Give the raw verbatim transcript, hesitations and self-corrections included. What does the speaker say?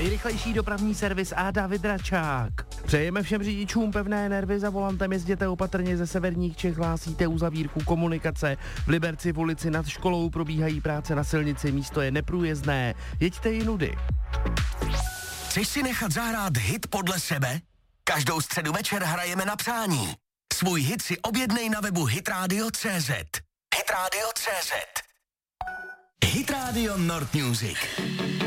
Nejrychlejší dopravní servis a David Račák. Přejeme všem řidičům pevné nervy, za volantem jezděte opatrně, ze severních Čech hlásíte uzavírku komunikace. V Liberci v ulici nad školou probíhají práce na silnici, místo je neprůjezdné. Jeďte jinudy. Chceš si nechat zahrát hit podle sebe? Každou středu večer hrajeme na přání. Svůj hit si objednej na webu hitradio tečka cé zet. hitradio tečka cé zet. Hit Radio Nord Music.